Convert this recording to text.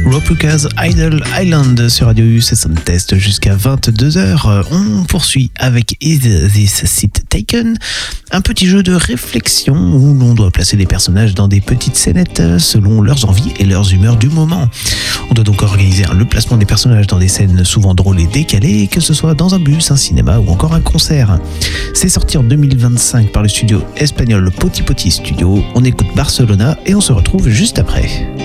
Rob Lucas, Idle Island sur Radio U, c'est son test jusqu'à 22h. On poursuit avec Is This Seat Taken, un petit jeu de réflexion où l'on doit placer des personnages dans des petites scénettes selon leurs envies et leurs humeurs du moment. On doit donc organiser le placement des personnages dans des scènes souvent drôles et décalées, que ce soit dans un bus, un cinéma ou encore un concert. C'est sorti en 2025 par le studio espagnol Poti Poti Studio. On écoute Barcelona et on se retrouve juste après.